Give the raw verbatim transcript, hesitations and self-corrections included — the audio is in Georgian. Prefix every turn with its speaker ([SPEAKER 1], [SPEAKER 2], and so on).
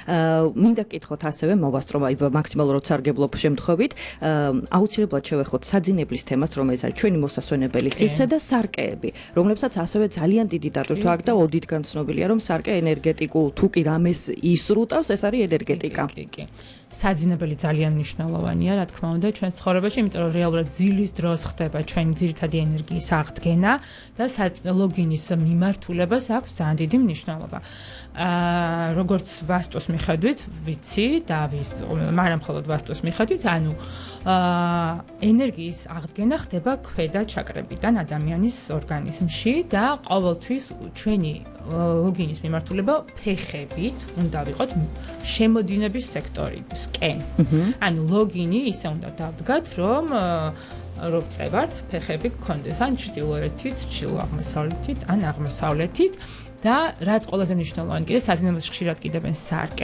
[SPEAKER 1] მინდა გკითხოთ ასევე მოვასწრო მაქსიმალურად სარგებლობ შემთხვევით აუცილებლად შევეხოთ საძინებლის თემას, რომელიც არის ჩვენი მოსასვენებელი სივრცე და სარკეები, რომლებსაც ასევე ძალიან დიდი დატვირთვა აქვს და ოდითგან ცნობილია, რომ სარკე ენერგეტიკულ თუ კი რამეს ისრუტავს, ეს არის ენერგეტიკა.
[SPEAKER 2] საძინებელი ძალიან მნიშვნელოვანია, რა თქმა უნდა, ჩვენ ცხოვრებაში, იმიტომ რომ რეალურად ძილის დროს ხდება ჩვენი ძირითადი ენერგიის აღდგენა და ლოგინის მიმართულებას აქვს ძალიან დიდი მნიშვნელობა. აა როგორც ვასტოს მიხედვით, ვიცი და ვის, მაგრამ მხოლოდ ვასტოს მიხედვით, ანუ აა ენერგიის აღდგენა ხდება ქვედა ჩაკრებიდან ადამიანის ორგანიზმში და ყოველთვის ჩვენი ლოგინის მიმართულება ფეხებით უნდა ვიყოთ შემოდინების სექტორისკენ. ანუ ლოგინი ისე უნდა დავდგათ, რომ რომ წევართ, ფეხები გქონდეს ან ჩრდილოეთით, ჩრდილო-აღმოსავლეთით, ან აღმოსავლეთით და რაც ყველაზე მნიშვნელოვანი კიდე საძინებელს ხშირად კიდებენ სარკე